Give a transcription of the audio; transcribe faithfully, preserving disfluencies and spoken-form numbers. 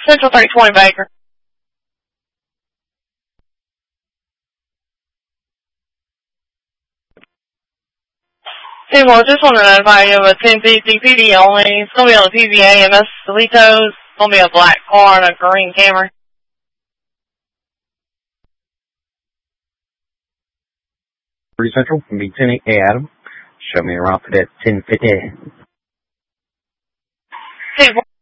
Central thirty twenty Baker. Hey, well, just want to notify you of a ten fifty P D only. It's going to be on the P V A M S Solitos. It's going to be a black car and a green Camry. Three Central, from B ten eight, hey Adam. Show me around for that ten fifty. Hey,